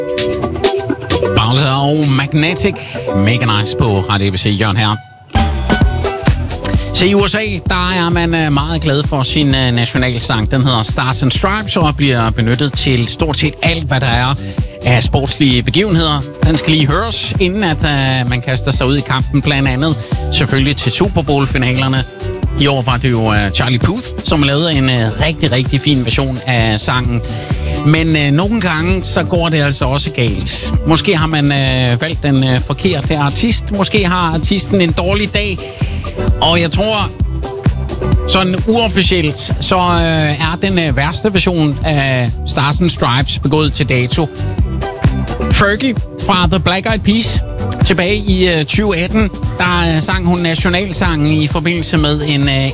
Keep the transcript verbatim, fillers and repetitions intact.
Bowser og Magnetic. Mega nice på Radio A B C. Jørgen her. Så i U S A, der er man meget glad for sin nationalsang. Den hedder Stars and Stripes og bliver benyttet til stort set alt, hvad der er af sportslige begivenheder. Den skal lige høres, inden at uh, man kaster sig ud i kampen, blandt andet selvfølgelig til Super Bowl-finalerne. I år var det jo uh, Charlie Puth, som lavede en uh, rigtig, rigtig fin version af sangen. Men uh, nogle gange, så går det altså også galt. Måske har man uh, valgt den uh, forkerte artist. Måske har artisten en dårlig dag. Og jeg tror, sådan uofficielt, så øh, er den øh, værste version af Stars and Stripes begået til dato. Fergie fra The Black Eyed Peas. Tilbage i øh, tyve atten, der øh, sang hun nationalsangen i forbindelse med en øh,